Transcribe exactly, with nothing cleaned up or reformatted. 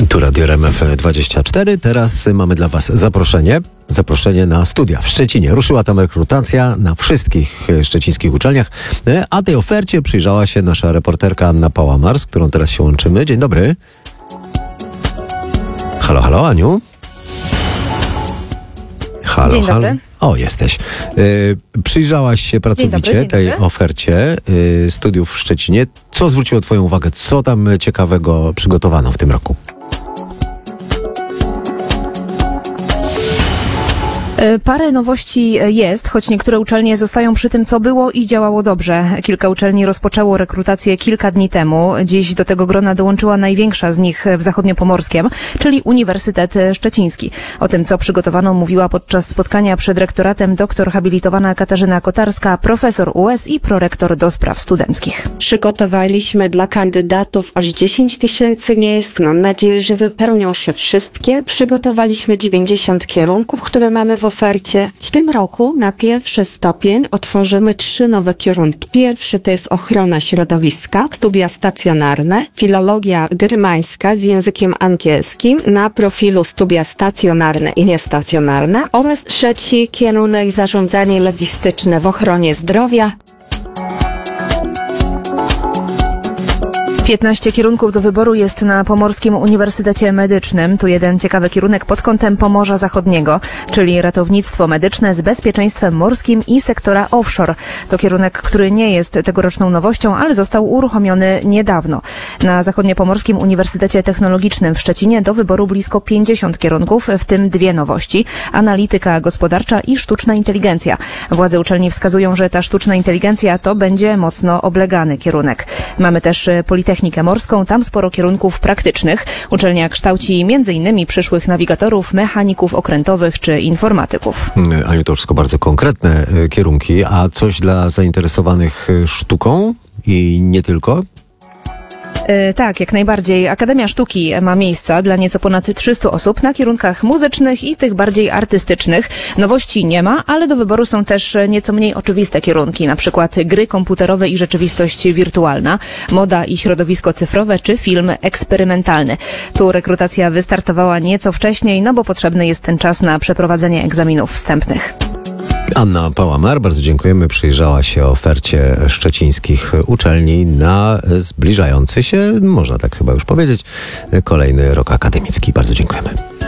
Tu Radio R M F dwadzieścia cztery. Teraz mamy dla Was zaproszenie. Zaproszenie na studia w Szczecinie. Ruszyła tam rekrutacja na wszystkich szczecińskich uczelniach, a tej ofercie przyjrzała się nasza reporterka Anna Pałamar, z którą teraz się łączymy. Dzień dobry. Halo, halo, Aniu. Halo, Dzień halo. dobry. O, jesteś. Yy, przyjrzałaś się pracowicie Dzień dobry, dzień tej dobry. ofercie yy, studiów w Szczecinie. Co zwróciło Twoją uwagę? Co tam ciekawego przygotowano w tym roku? Parę nowości jest, choć niektóre uczelnie zostają przy tym, co było i działało dobrze. Kilka uczelni rozpoczęło rekrutację kilka dni temu. Dziś do tego grona dołączyła największa z nich w Zachodniopomorskiem, czyli Uniwersytet Szczeciński. O tym, co przygotowano, mówiła podczas spotkania przed rektoratem doktor habilitowana Katarzyna Kotarska, profesor U S i prorektor do spraw studenckich. Przygotowaliśmy dla kandydatów aż dziesięć tysięcy miejsc. Mam nadzieję, że wypełnią się wszystkie. Przygotowaliśmy dziewięćdziesiąt kierunków, które mamy w ofercie. W tym roku na pierwszy stopień otworzymy trzy nowe kierunki. Pierwszy to jest ochrona środowiska, studia stacjonarne, filologia germańska z językiem angielskim na profilu studia stacjonarne i niestacjonarne oraz trzeci kierunek zarządzanie logistyczne w ochronie zdrowia. piętnaście kierunków do wyboru jest na Pomorskim Uniwersytecie Medycznym. Tu jeden ciekawy kierunek pod kątem Pomorza Zachodniego, czyli ratownictwo medyczne z bezpieczeństwem morskim i sektora offshore. To kierunek, który nie jest tegoroczną nowością, ale został uruchomiony niedawno. Na Zachodniopomorskim Uniwersytecie Technologicznym w Szczecinie do wyboru blisko pięćdziesiąt kierunków, w tym dwie nowości: analityka gospodarcza i sztuczna inteligencja. Władze uczelni wskazują, że ta sztuczna inteligencja to będzie mocno oblegany kierunek. Mamy też Politechnikę Technikę Morską, tam sporo kierunków praktycznych. Uczelnia kształci między innymi przyszłych nawigatorów, mechaników okrętowych czy informatyków. Aniu, to wszystko bardzo konkretne y, kierunki, a coś dla zainteresowanych y, sztuką i nie tylko? Yy, tak, jak najbardziej. Akademia Sztuki ma miejsca dla nieco ponad trzystu osób na kierunkach muzycznych i tych bardziej artystycznych. Nowości nie ma, ale do wyboru są też nieco mniej oczywiste kierunki, na przykład gry komputerowe i rzeczywistość wirtualna, moda i środowisko cyfrowe czy film eksperymentalny. Tu rekrutacja wystartowała nieco wcześniej, no bo potrzebny jest ten czas na przeprowadzenie egzaminów wstępnych. Anna Pałamar, bardzo dziękujemy. Przyjrzała się ofercie szczecińskich uczelni na zbliżający się, można tak chyba już powiedzieć, kolejny rok akademicki. Bardzo dziękujemy.